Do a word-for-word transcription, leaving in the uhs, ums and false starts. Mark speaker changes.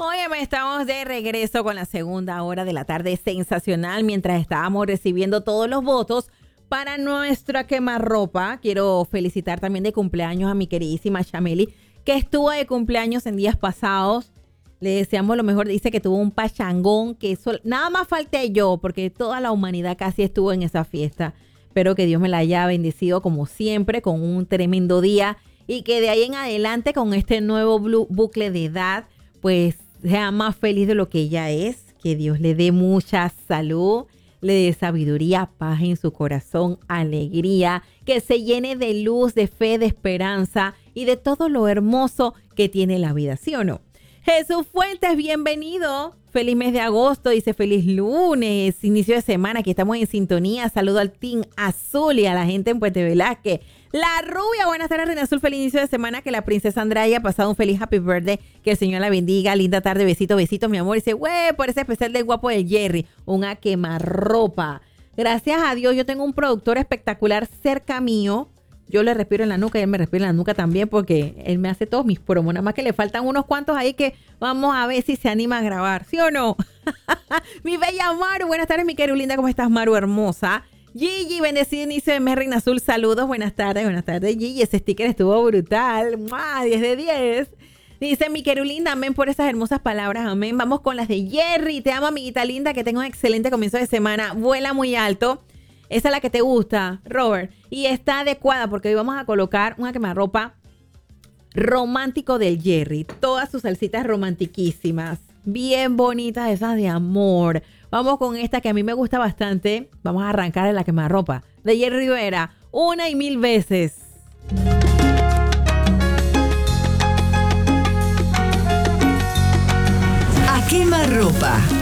Speaker 1: Óyeme, estamos de regreso con la segunda hora de la tarde sensacional mientras estábamos recibiendo todos los votos para nuestra quemarropa. Quiero felicitar también de cumpleaños a mi queridísima Chameli, que estuvo de cumpleaños en días pasados. Le deseamos lo mejor. Dice que tuvo un pachangón, que eso, nada más falté yo, porque toda la humanidad casi estuvo en esa fiesta. Espero que Dios me la haya bendecido como siempre, con un tremendo día. Y que de ahí en adelante, con este nuevo bucle de edad, pues sea más feliz de lo que ella es. Que Dios le dé mucha salud, le dé sabiduría, paz en su corazón, alegría. Que se llene de luz, de fe, de esperanza y de todo lo hermoso que tiene la vida, ¿sí o no? Jesús Fuentes, bienvenido. Feliz mes de agosto, dice feliz lunes, inicio de semana, aquí estamos en sintonía. Saludo al Team Azul y a la gente en Puente Velázquez. La Rubia, buenas tardes, Reina Azul, feliz inicio de semana, que la princesa Andrea haya pasado un feliz happy birthday, que el Señor la bendiga, linda tarde, besitos, besitos, mi amor. Dice, güey, por ese especial del guapo de Jerry, una quemarropa. Gracias a Dios, yo tengo un productor espectacular cerca mío. Yo le respiro en la nuca y él me respira en la nuca también porque él me hace todos mis promos. Nada más que le faltan unos cuantos ahí que vamos a ver si se anima a grabar. ¿Sí o no? Mi bella Maru. Buenas tardes, mi querida. ¿Cómo estás, Maru hermosa? Gigi, bendecido inicio de mes, Reina Azul. Saludos. Buenas tardes. Buenas tardes, Gigi. Ese sticker estuvo brutal. ¡Mua! diez de diez. Dice mi querida, amén por esas hermosas palabras. Amén. Vamos con las de Jerry. Te amo, amiguita linda. Que tenga un excelente comienzo de semana. Vuela muy alto. Esa es la que te gusta, Robert. Y está adecuada porque hoy vamos a colocar una quemarropa romántico del Jerry. Todas sus salsitas romantiquísimas. Bien bonitas, esas de amor. Vamos con esta que a mí me gusta bastante. Vamos a arrancar en la quemarropa de Jerry Rivera. Una y mil veces.
Speaker 2: A quemarropa.